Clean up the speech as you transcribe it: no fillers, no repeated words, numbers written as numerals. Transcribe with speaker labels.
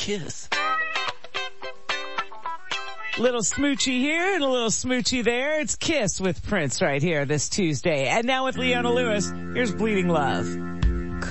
Speaker 1: Kiss.
Speaker 2: Little smoochy here and a little smoochy there. It's Kiss with Prince right here this Tuesday. And now with Leona Lewis, here's Bleeding Love.